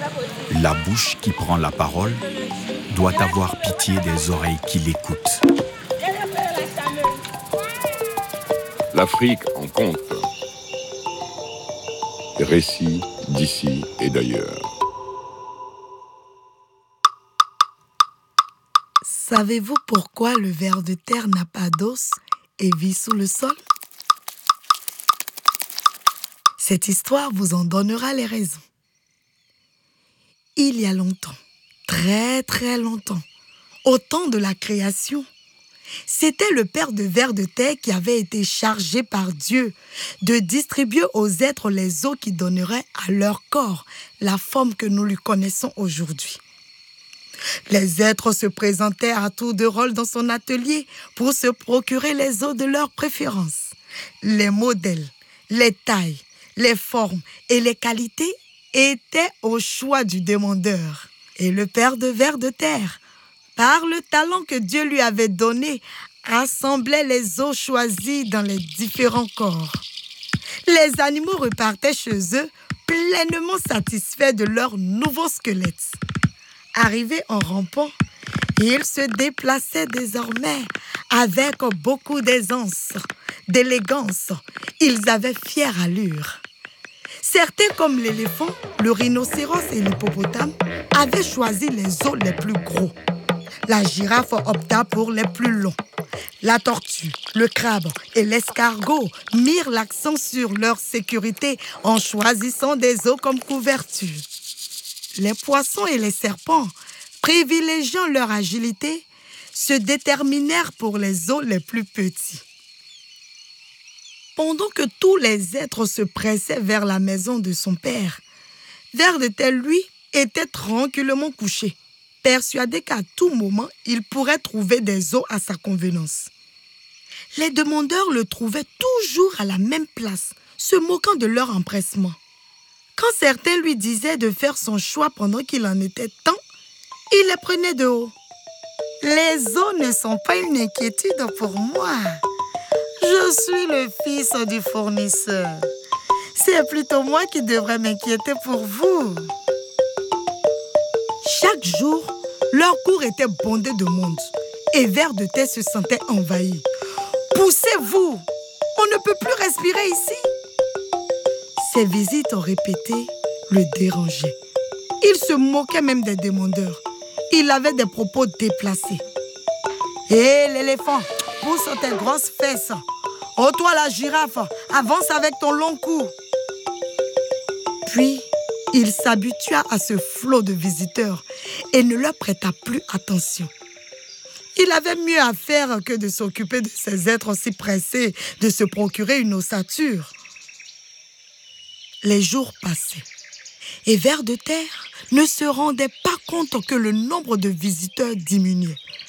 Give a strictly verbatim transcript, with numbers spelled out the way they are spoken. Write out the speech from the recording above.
La bouche qui prend la parole doit avoir pitié des oreilles qui l'écoutent. L'Afrique en compte. Récits d'ici et d'ailleurs. Savez-vous pourquoi le ver de terre n'a pas d'os et vit sous le sol? Cette histoire vous en donnera les raisons. Il y a longtemps, très très longtemps, au temps de la création, c'était le père de ver de terre qui avait été chargé par Dieu de distribuer aux êtres les os qui donneraient à leur corps la forme que nous lui connaissons aujourd'hui. Les êtres se présentaient à tour de rôle dans son atelier pour se procurer les os de leur préférence. Les modèles, les tailles, les formes et les qualités étaient au choix du demandeur. Et le père de ver de terre, par le talent que Dieu lui avait donné, assemblait les os choisis dans les différents corps. Les animaux repartaient chez eux pleinement satisfaits de leur nouveau squelette. Arrivés en rampant, ils se déplaçaient désormais avec beaucoup d'aisance, d'élégance. Ils avaient fière allure. Certains, comme l'éléphant, le rhinocéros et l'hippopotame, avaient choisi les os les plus gros. La girafe opta pour les plus longs. La tortue, le crabe et l'escargot mirent l'accent sur leur sécurité en choisissant des os comme couverture. Les poissons et les serpents, privilégiant leur agilité, se déterminèrent pour les os les plus petits. Pendant que tous les êtres se pressaient vers la maison de son père, Ver de terre, lui, était tranquillement couché, persuadé qu'à tout moment, il pourrait trouver des os à sa convenance. Les demandeurs le trouvaient toujours à la même place, se moquant de leur empressement. Quand certains lui disaient de faire son choix pendant qu'il en était temps, il les prenait de haut. Les os ne sont pas une inquiétude pour moi. Je suis le fils du fournisseur. C'est plutôt moi qui devrais m'inquiéter pour vous. Chaque jour, leur cour était bondé de monde et Ver de terre se sentait envahi. Poussez-vous! On ne peut plus respirer ici. Ses visites répétées le dérangeaient. Il se moquait même des demandeurs. Il avait des propos déplacés. Hé, l'éléphant, pousse tes grosses fesses. Oh, toi, la girafe, avance avec ton long cou. Puis, il s'habitua à ce flot de visiteurs et ne leur prêta plus attention. Il avait mieux à faire que de s'occuper de ces êtres si pressés de se procurer une ossature. Les jours passaient et Ver de terre ne se rendait pas compte que le nombre de visiteurs diminuait.